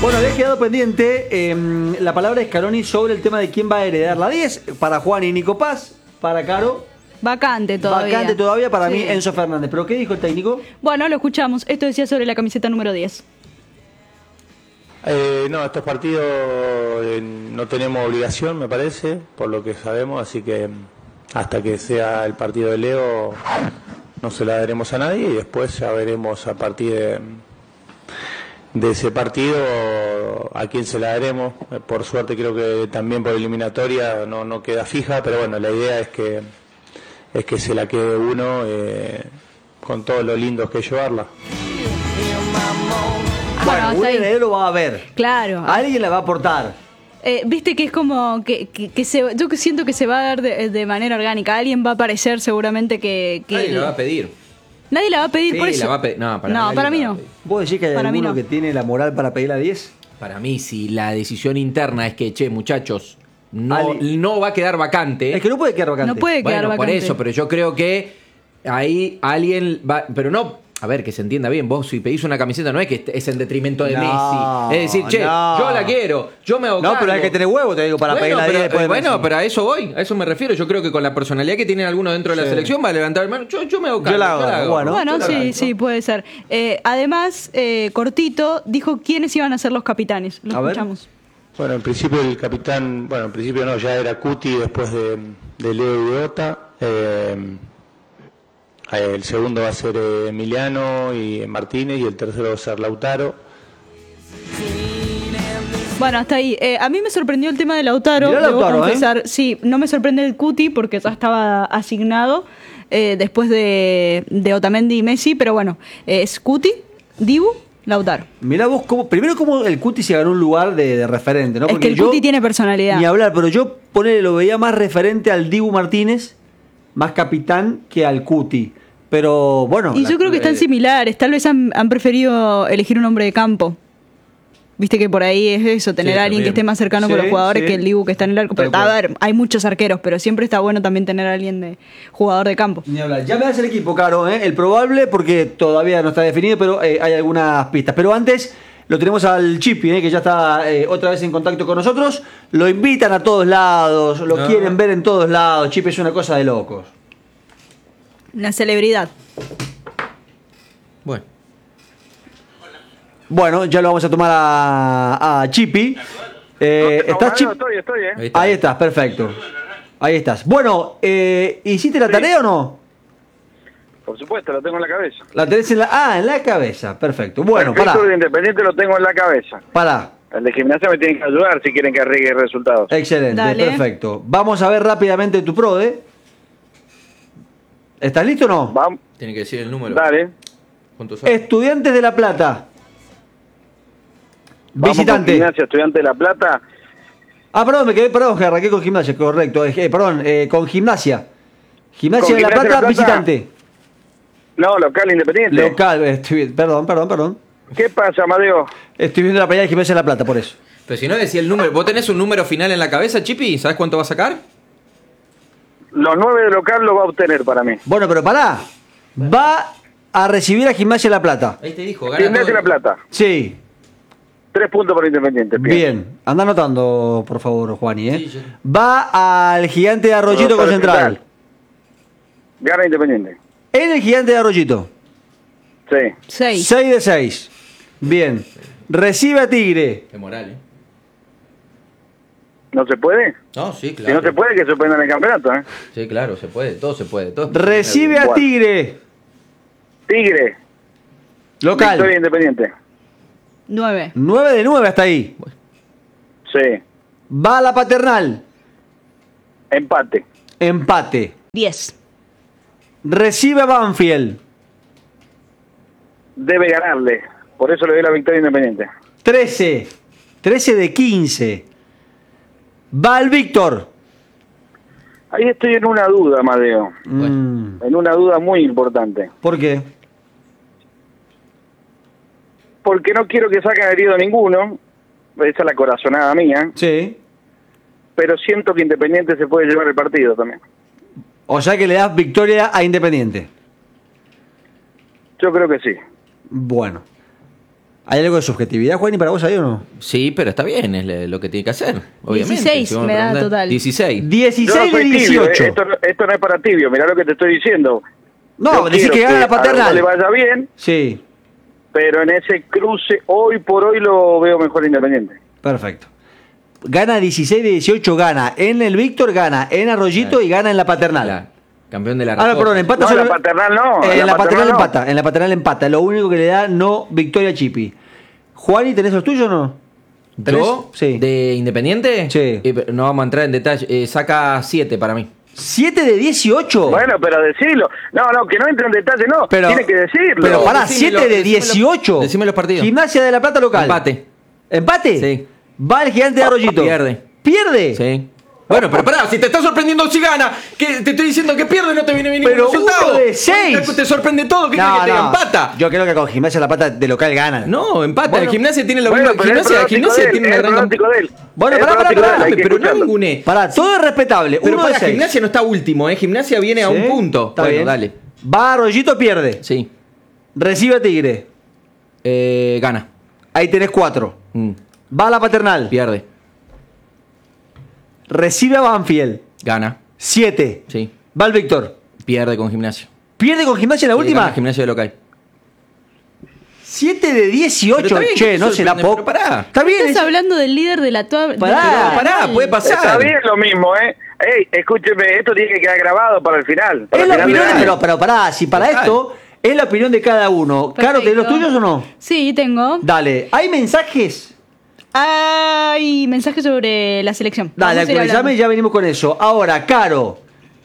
Bueno, había quedado pendiente la palabra de Scaloni sobre el tema de quién va a heredar la 10. Para Juan y Nico Paz, para Caro. Vacante todavía. Vacante todavía para Sí. mí Enzo Fernández. ¿Pero qué dijo el técnico? Bueno, lo escuchamos. Esto decía sobre la camiseta número 10. No, estos partidos no tenemos obligación, me parece, por lo que sabemos, así que hasta que sea el partido de Leo no se la daremos a nadie y después ya veremos a partir de ese partido a quién se la daremos. Por suerte creo que también por eliminatoria no queda fija, pero bueno, la idea es que se la quede uno con todo lo lindo que es llevarla. Bueno, hasta un ahí. heredero va a haber. Claro. Alguien la va a aportar. Viste que es como que yo siento que se va a dar de manera orgánica. Alguien va a aparecer seguramente que Nadie la va a pedir. Nadie la va a pedir Sí, por eso. la va a pedir. No, para mí no. ¿Vos decís que hay Para mí alguno no. que tiene la moral para pedir la 10? Para mí, si la decisión interna es que, che, muchachos, Ali. no va a quedar vacante. Es que no puede quedar vacante. No puede quedar Bueno, por vacante. eso, pero yo creo que ahí alguien va. Pero no. A ver, que se entienda bien, vos si pedís una camiseta no es que es en detrimento de No, Messi. Es decir, che, no. yo la quiero, yo me hago No, pero cargo. hay que tener huevo, te digo, para pedir la 10 después de Bueno, Messi. pero a eso voy, a eso me refiero. Yo creo que con la personalidad que tienen algunos dentro de la Sí. selección va a levantar el mano. Yo me hago cargo. Yo la hago, bueno. Bueno, yo la sí, hago. sí, puede ser. Además, Cortito dijo quiénes iban a ser los capitanes. Lo A ver. escuchamos. Bueno, en principio el capitán, en principio no, ya era Cuti después de Leo y de Ota. El segundo va a ser Emiliano y Martínez y el tercero va a ser Lautaro. Bueno, hasta ahí. A mí me sorprendió el tema de Lautaro. Mirá debo Lautaro, confesar. Sí, no me sorprende el Cuti porque ya estaba asignado después de Otamendi y Messi, pero bueno, es Cuti, Dibu, Lautaro. Mirá vos, primero cómo el Cuti se ganó un lugar de referente, ¿no? Es que el Cuti tiene personalidad. Ni hablar, pero yo lo veía más referente al Dibu Martínez, más capitán que al Cuti. Pero bueno. Y yo creo que están similares. Tal vez han preferido elegir un hombre de campo. Viste que por ahí es eso, tener Sí, a alguien que también. esté más cercano con Sí, los jugadores sí. que el Dibu que está en el arco. Pero, Tal a cual. ver, hay muchos arqueros, pero siempre está bueno también tener a alguien de jugador de campo. Ni hablar. Ya me das el equipo, Caro, ¿eh? El probable, porque todavía no está definido, pero hay algunas pistas. Pero antes lo tenemos al Chipi, que ya está otra vez en contacto con nosotros. Lo invitan a todos lados, lo No. quieren ver en todos lados. Chipi es una cosa de locos. Una celebridad. Bueno. Bueno, ya lo vamos a tomar a Chipi. ¿Estás, Chip? Estoy, Ahí está. Ahí estás, perfecto. Ahí estás. Bueno, ¿hiciste la tarea o no? Por supuesto, lo tengo en la cabeza. La tenés en la cabeza, perfecto. Bueno, El cálculo pará, de Independiente lo tengo en la cabeza. pará. El de gimnasia me tienen que ayudar si quieren que arregle resultados. Excelente, Dale. perfecto. Vamos a ver rápidamente tu PRODE. ¿Estás listo o no? Vamos, Tiene que decir el número. dale. ¿Cuántos son? Estudiantes de La Plata. Vamos con Visitante. Gimnasia, Estudiante de La Plata. Perdón, que arranqué con gimnasia, correcto. Con gimnasia. Gimnasia Con de La Gimnasia Plata, de La Plata. visitante. No, local Independiente. Local, perdón. ¿Qué pasa, Amadeo? Estoy viendo la pelea de Gimnasia de La Plata, por eso. Pero si no decía el número, ¿vos tenés un número final en la cabeza, Chipi? ¿Sabés cuánto va a sacar? Los 9 de local lo va a obtener para mí. Bueno, pero pará. Va a recibir a Gimnasia de La Plata. Ahí te dijo, gana Gimnasia de todo. La Plata. Sí. 3 puntos por Independiente. Bien. Anda anotando, por favor, Juani. Sí, yo- Va al Gigante de Arroyito con Central. Gana Independiente. En el Gigante de Arroyito. Sí. 6. 6 de 6. Bien. Recibe a Tigre. Qué moral, ¿eh? ¿No se puede? No, sí, Si claro. no se puede, que suspendan el campeonato, ¿eh? Sí, claro, se puede, todo se puede. Todo. Recibe a Bueno. Tigre. Tigre. Victoria Local. Independiente. 9. 9 de 9 hasta ahí. Sí. Va a la Paternal. Empate. Empate. 10. Recibe a Banfield. Debe ganarle. Por eso le doy la victoria Independiente. 13. 13 de 15. Va al Víctor. Ahí estoy en una duda, Amadeo. Mm, En una duda muy importante. ¿Por qué? Porque no quiero que saquen herido ninguno. Esa es la corazonada mía. Sí. Pero siento que Independiente se puede llevar el partido también. O sea que le das victoria a Independiente. Yo creo que sí. Bueno. ¿Hay algo de subjetividad, Juan, y para vos ahí o no? Sí, pero está bien, es lo que tiene que hacer, obviamente. 16 Si vos me da preguntás- total. 16. 16 Yo no de soy tibio, 18. esto no es para tibio, mirá lo que te estoy diciendo. No, Yo decís quiero que gana la a Roma Paternal. le vaya bien, Sí, pero en ese cruce hoy por hoy lo veo mejor Independiente. perfecto. Gana 16 de 18, gana en el Víctor, gana en Arroyito y gana en la Paternal. Claro, campeón de la Ah, no, Recopa. perdón, empata No, solo. la Paternal no, En la la Paternal Paternal no. empata, en la Paternal empata. Lo único que le da no victoria a Chipi. Juani, ¿tenés los tuyos o no? ¿Tenés? ¿Yo? Sí. ¿De Independiente? Sí. Pero no vamos a entrar en detalle. Saca 7 para mí. 7 de 18. Bueno, pero decilo. No, que no entre en detalle, no. Pero- Tiene que decirlo. Pero pará, Decímelo, 7 de decímelo. 18. Decime los partidos. Gimnasia de la Plata local. Empate. ¿Empate? Sí. Va el Gigante de Arroyito. Pierde. ¿Pierde? Sí. Bueno, pero pará, si te está sorprendiendo si gana, que te estoy diciendo que pierde, no te viene bien Pero ningún resultado. 1 de 6. Te sorprende todo, ¿qué crees que te diga? Empata. Yo creo que con Gimnasia de la Plata de local gana. No, empata. Bueno. el Gimnasia tiene lo Bueno, mismo. pero Gimnasia tiene una gran pronóstico de él. Bueno, El pará, pronóstico de él, hay que pero no escucharlo. ninguné. Pará, todo es respetable. Pero 1 de para 6. Gimnasia no está último, Gimnasia viene a un Sí, punto. está Bueno, bien. dale. Va Arroyito, pierde. Sí. Recibe a Tigre. Gana. Ahí tenés 4. Mm, Va a la Paternal. Pierde. Recibe a Banfield. Gana. 7. Sí. Va el Víctor. Pierde con Gimnasia. Pierde con Gimnasia en la Sí, última. gana Gimnasia de local. 7 de 18. Pero está bien, Che, que no te será sorprende, poco. pero pará. Está bien. Estás hablando del líder de la tabla. Pará, Pará, puede pasar. Está bien lo mismo, ¿eh? Ey, escúcheme, esto tiene que quedar grabado para el final. Para Es el la final opinión, del año. pero pará, si para Total. esto es la opinión de cada uno. Caro, ¿tenés los Perfecto. tuyos o no? Sí, tengo. Dale, ¿hay mensajes? Hay mensajes sobre la selección. Dale, Vamos a ir actualizame y hablando. ya venimos con eso. Ahora, Caro.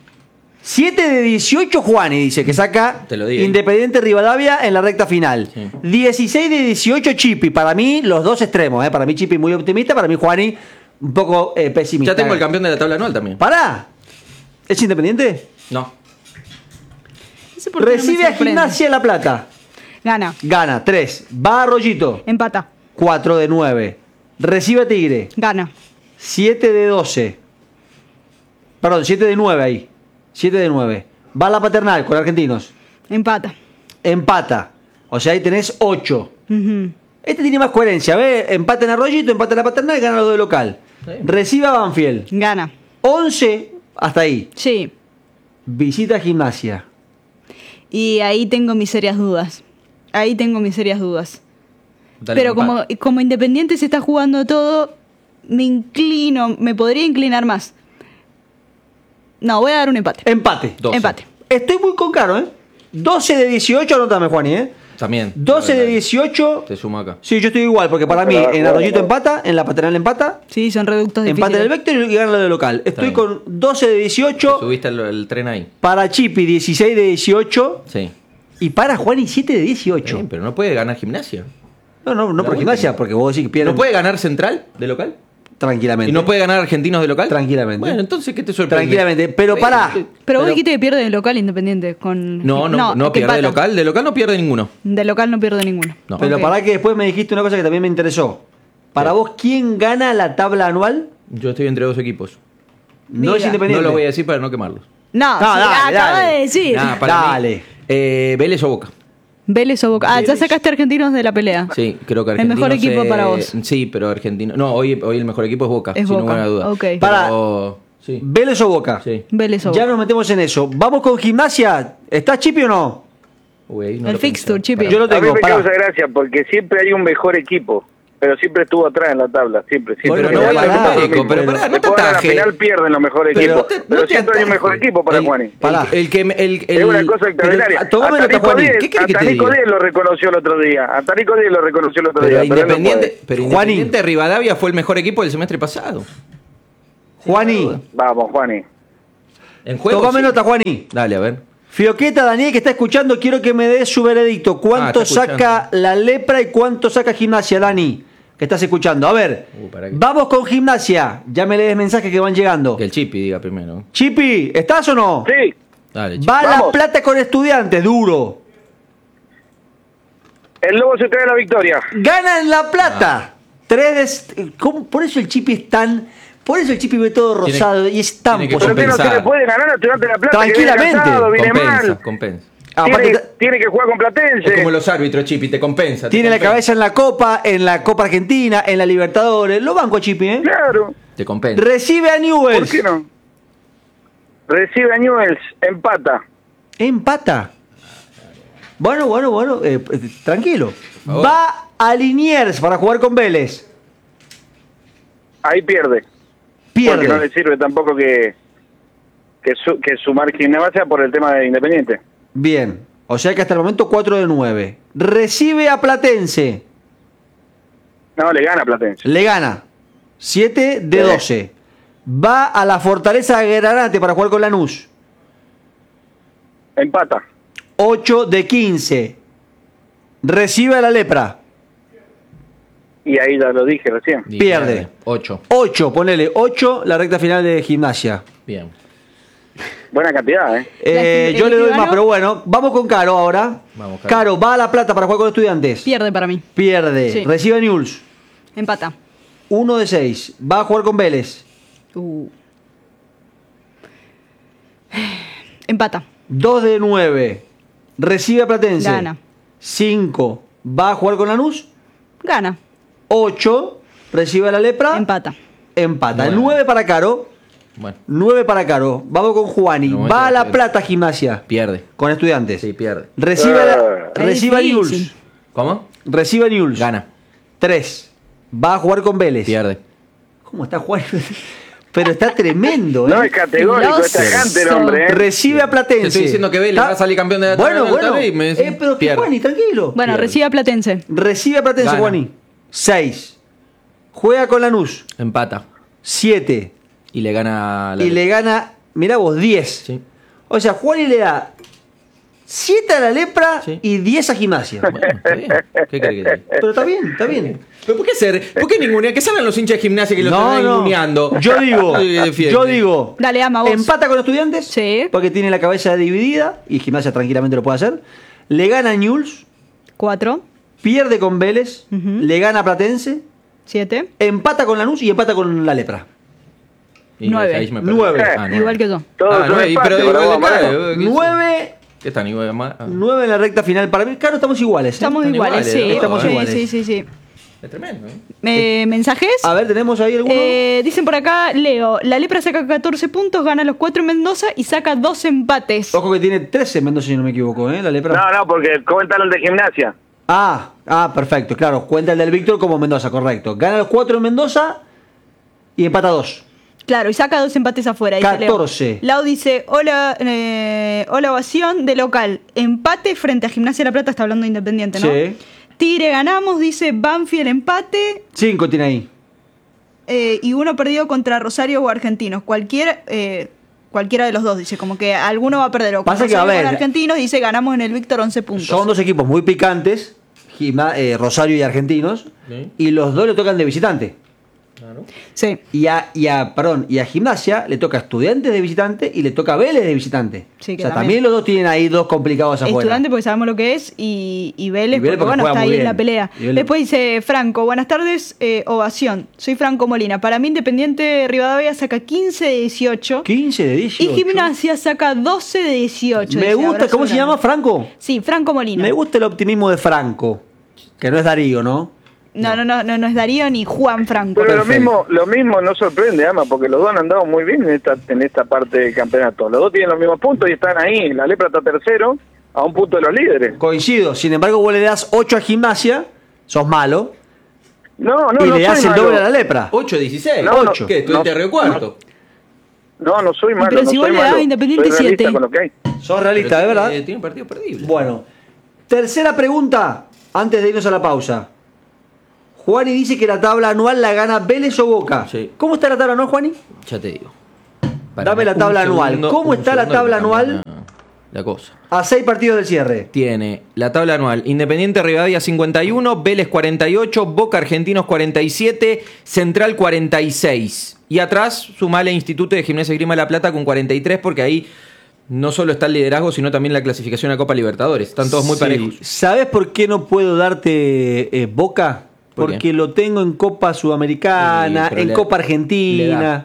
7 de 18 Juani dice que saca Te lo digo. Independiente Rivadavia en la recta final. Sí. 16 de 18 Chipi. Para mí, los dos extremos. Para mí, Chipi muy optimista. Para mí, Juani un poco pesimista. Ya tengo el campeón de la tabla anual también. Pará. ¿Es Independiente? No. No sé por qué no me Recibe a sorprende. Gimnasia La Plata. Gana. Gana 3. Va a Arroyito. Empata. 4 de 9. Recibe a Tigre. Gana. 7 de 12. Perdón, 7 de 9 ahí. 7 de 9. Va a la Paternal con Argentinos. Empata. Empata. O sea, ahí tenés 8. Ujú. Este tiene más coherencia. ¿Ves? Empata en Arroyito, empata en la Paternal y gana lo de local. Sí. Recibe a Banfield. Gana. 11 hasta ahí. Sí. Visita a Gimnasia. Y ahí tengo mis serias dudas. Ahí tengo mis serias dudas. Dale, Pero empate. como Independiente se está jugando todo, me podría inclinar más. No, voy a dar un empate. Empate. 12. Empate. Estoy muy con Caro, ¿eh? 12 de 18, anótame, Juani, ¿eh? También. 12 de Dale, 18. Te sumo acá. Sí, yo estoy igual, porque para mí en Arroyito empata, en la Paternal empata, Sí, son reductos empata en el difíciles. Vector y gana lo de local. Estoy bien. con 12 de 18, Subiste el tren ahí. para Chipi 16 de 18 Sí. y para Juani 7 de 18. Pero no puede ganar Gimnasia. No, por última. Gimnasia, porque vos decís que pierden ¿No puede ganar Central de local? tranquilamente. ¿Y no puede ganar Argentinos de local? Tranquilamente. Bueno, entonces, ¿qué te sorprende? Tranquilamente, pero pará. Pero vos dijiste que pierde de local Independiente con... No que pierde de empata. local. De local no pierde ninguno. De local no pierde ninguno. No. Pero Ok. pará que después me dijiste una cosa que también me interesó. Para vos, ¿quién gana la tabla anual? Yo estoy entre dos equipos. No es Diga. Independiente. No lo voy a decir para no quemarlos. No, No, sí, dale, acabas dale. de decir. Nah, para Dale. mí, Vélez o Boca. Vélez o Boca. Ah, ya Vélez. sacaste Argentinos de la pelea. Sí, creo que El Argentinos. mejor equipo para vos. Sí, pero Argentino. No, hoy el mejor equipo es Boca. Es sin Boca, ninguna duda. ok. Para- Pero, sí. ¿Vélez o Boca? Sí. Vélez o Ya Boca. nos metemos en eso. Vamos con Gimnasia. ¿Estás Chipi o no? Uy, ahí no El lo fixture, pensé. Chipi. Yo lo A mí tengo. me Pará. causa gracia porque siempre hay un mejor equipo, pero siempre estuvo atrás en la tabla, siempre. Bueno, Pero no voy al pará, numérico, pero pará, no te Después a la atajes. final pierden los mejores Pero equipos, no pero te siempre hay un mejor atajes. equipo para Juani. Pará. Es una cosa extraordinaria. pero, tomame Hasta nota, Nico Juani. Díez- ¿Qué querés que hasta te Nico diga? Díez lo reconoció el otro día. Hasta Nico Díez lo reconoció el otro Pero día. pero él no Independiente, puede. pero Juani. Independiente Rivadavia fue el mejor equipo del semestre pasado. Juani, Vamos, Juani. En juego. tomame sí. nota, Juani. Dale, a ver. Fioqueta, Daniel, que está escuchando, quiero que me des su veredicto. ¿Cuánto está escuchando. saca la Lepra y cuánto saca Gimnasia, Dani? Que estás escuchando. A ver, Pará que- vamos con Gimnasia. Ya me lees mensajes que van llegando. Que el Chipi diga primero. Chipi, ¿estás o no? Sí, Dale, Chipi. Va a La Vamos. Plata con Estudiantes, duro. el Lobo se trae la victoria. Gana en La Plata. Por eso el Chipi es tan... Por eso el Chipi ve todo rosado y es tan tiene que ¿Pero qué no se positivo. compensar. le puede ganar a Estudiantes de La Plata? Tranquilamente. Que viene ganado, viene Compensa, mal. compensa. Tiene que jugar con Platense. Es como los árbitros, Chipi, te compensa. Tiene la cabeza en la Copa Argentina, en la Libertadores. Lo banco a Chipi, ¿eh? Claro. Te compensa. Recibe a Newell's. ¿Por qué no? Recibe a Newell's, empata. Empata. Bueno. Tranquilo. favor. Va a Liniers para jugar con Vélez. Ahí pierde. Porque no le sirve tampoco que sumar Gimnasia por el tema de Independiente. Bien. O sea que hasta el momento 4 de 9. Recibe a Platense. No, le gana Platense. Le gana. 7 de 12. Va a la Fortaleza de Granate para jugar con Lanús. Empata. 8 de 15. Recibe a la Lepra. Y ahí ya lo dije recién. Y Pierde. 8. 8, ponele 8 la recta final de Gimnasia. Bien. Buena cantidad, ¿eh? Yo le doy escribano? más, pero bueno, vamos con Caro ahora. Vamos, Caro. Caro va a La Plata para jugar con Estudiantes. Pierde para mí. Pierde. Sí. Recibe a Newell's. Empata. 1 de 6. Va a jugar con Vélez. Empata. 2 de 9. Recibe a Platense. Gana. 5. Va a jugar con Lanús. Gana. 8. Recibe a la Lepra. Empata. Empata. Bueno. 9 para Caro. Bueno, 9 para Caro. Vamos con Juani. No, Va a La pierde. Plata Gimnasia. pierde. Con Estudiantes. Sí, pierde. Recibe a, Es recibe a difícil. Newell's. ¿Cómo? Recibe a Newell's. Gana. 3. Va a jugar con Vélez. Pierde. ¿Cómo está Juan? Pero está tremendo, ¿eh? No es categórico, es tajante el hombre, ¿eh? Recibe a Platense. Te estoy diciendo que Vélez Está- va a salir campeón de la Bueno, tabla bueno. y me decís, Pero que pierde. Juani, tranquilo. Bueno, Pierde. recibe a Platense. Recibe a Platense, Gana. Juani. 6. Juega con Lanús. Empata. 7. Y le gana la Y le gana, mirá vos, 10. Sí. O sea, Juani le da 7 a la Lepra Sí. y 10 a Gimnasia. Bueno, está bien. ¿Qué crees que te diga? Pero está bien, está bien. ¿Pero por qué ningunear? Que salgan los hinchas de Gimnasia que lo están ninguneando. Yo digo, Sí, defiende. yo digo. Dale, Ama, vos. Empata con Estudiantes. Sí. Porque tiene la cabeza dividida y Gimnasia tranquilamente lo puede hacer. Le gana a Newell's. 4. Pierde con Vélez. Ujú. Le gana a Platense. 7. Empata con Lanús y empata con la Lepra. Y 9. ahí me perdí. 9. Igual que yo. Todo es un nueve, empate pero para igual vos, de cara, Mariano. 9. ¿Qué están igual más? 9 en la recta final. Para mí, claro, estamos iguales. ¿eh? Estamos Están iguales, iguales, sí. estamos Sí, iguales. sí. Es tremendo, ¿eh? ¿Mensajes? A ver, ¿tenemos ahí alguno? Dicen por acá, Leo, la Lepra saca 14 puntos, gana los 4 en Mendoza y saca 2 empates. Ojo que tiene 13 en Mendoza, si no me equivoco, ¿eh? La Lepra. No, porque cuentan el de Gimnasia. Perfecto, claro. Cuenta el del Víctor como Mendoza, correcto. Gana los 4 en Mendoza y empata 2. Claro, y saca 2 empates afuera. Dice Leo. 14. Lau dice, hola ovación de local. Empate frente a Gimnasia de La Plata, está hablando de Independiente, ¿no? Sí. Tigre ganamos, dice Banfield empate 5 tiene ahí. y uno perdido contra Rosario o Argentinos. Cualquiera de los dos, dice, como que alguno va a perder. O con Pasa que, a Rosario o ver, con Argentinos, dice ganamos en el Víctor 11 puntos. Son dos equipos muy picantes, Rosario y Argentinos, Sí. y los dos le tocan de visitante. Claro. Sí. Y a Gimnasia le toca Estudiantes de visitante y le toca Vélez de visitante. Sí, que o sea, también. también los dos tienen ahí dos complicados afuera. Estudiante porque sabemos lo que es y Vélez, Y Vélez porque porque bueno, juega está muy ahí en bien. la pelea. Y Vélez- Después dice Franco, buenas tardes, ovación. Soy Franco Molina. Para mí Independiente Rivadavia saca 15 de 18 15 de 18. y Gimnasia saca 12 de 18. Me dice, gusta, abrazo ¿cómo se grande. llama? ¿Franco? Sí, Franco Molina. Me gusta el optimismo de Franco, que no es Darío, ¿no? No es Darío ni Juan Franco. Pero Perfecto. lo mismo no sorprende, Ama, porque los dos han andado muy bien en esta parte del campeonato. Los dos tienen los mismos puntos y están ahí. La Lepra está tercero, a un punto de los líderes. Coincido, sin embargo vos le das 8 a Gimnasia, sos malo, No y le das soy el doble malo. a la Lepra. 8-16. No, no, ¿Qué? ¿Estuviste no, re cuarto? No soy malo. Pero no si vos soy le das malo. a Independiente Soy realista 7. con lo que hay. Sos realista, ¿de verdad? Tiene un partido perdible. Bueno, tercera pregunta, antes de irnos a la pausa. Juani dice que la tabla anual la gana Vélez o Boca. Sí. ¿Cómo está la tabla anual, Juani? Ya te digo. Dame la Un tabla anual. ¿Cómo un está la segundo tabla que cambia anual? La cosa. A 6 partidos del cierre. Tiene la tabla anual: Independiente Rivadavia 51, Vélez 48, Boca Argentinos 47, Central 46. Y atrás sumale Instituto de Gimnasia y Esgrima de La Plata con 43, porque ahí no solo está el liderazgo, sino también la clasificación a Copa Libertadores. Están todos muy Sí. parejos. ¿Sabes por qué no puedo darte Boca? ¿Por qué? Porque lo tengo en Copa Sudamericana, Sí, pero en Copa Argentina.